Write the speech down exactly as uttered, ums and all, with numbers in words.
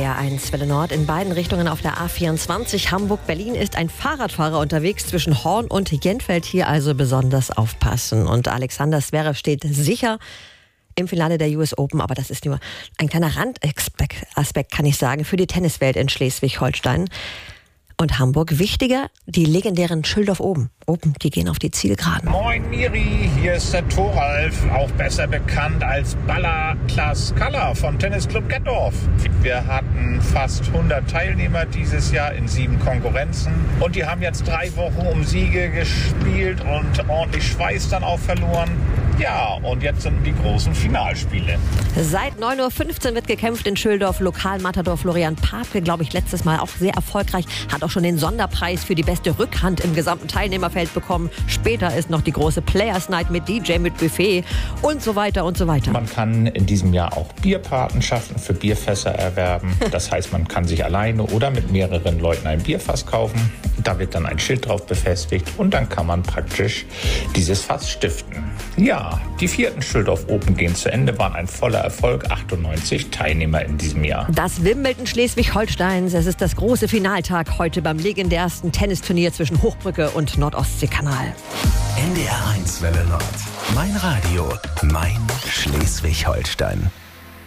R eins Welle Nord. In beiden Richtungen auf der A vierundzwanzig Hamburg-Berlin ist ein Fahrradfahrer unterwegs zwischen Horn und Jentfeld. Hier also besonders aufpassen. Und Alexander Zverev steht sicher im Finale der U S Open. Aber das ist nur ein kleiner Randaspekt, kann ich sagen, für die Tenniswelt in Schleswig-Holstein. Und Hamburg wichtiger, die legendären Schildorf Open. Open, die gehen auf die Zielgeraden. Moin Miri, hier ist der Thoralf, auch besser bekannt als Baller Klaas Kaller von Tennisclub Gettorf. Wir hatten fast hundert Teilnehmer dieses Jahr in sieben Konkurrenzen und die haben jetzt drei Wochen um Siege gespielt und ordentlich Schweiß dann auch verloren. Ja, und jetzt sind die großen Finalspiele. Seit neun Uhr fünfzehn wird gekämpft in Schildorf. Lokalmatador Florian Papke, glaube ich, letztes Mal auch sehr erfolgreich. Hat auch schon den Sonderpreis für die beste Rückhand im gesamten Teilnehmerfeld bekommen. Später ist noch die große Players Night mit D J, mit Buffet und so weiter und so weiter. Man kann in diesem Jahr auch Bierpatenschaften für Bierfässer erwerben. Das heißt, man kann sich alleine oder mit mehreren Leuten ein Bierfass kaufen. Da wird dann ein Schild drauf befestigt und dann kann man praktisch dieses Fass stiften. Ja, die vierten Schildorf Open gehen zu Ende, waren ein voller Erfolg, achtundneunzig Teilnehmer in diesem Jahr. Das Wimbledon Schleswig-Holsteins, es ist das große Finaltag heute beim legendärsten Tennisturnier zwischen Hochbrücke und Nordostseekanal. N D R eins Welle Nord, mein Radio, mein Schleswig-Holstein.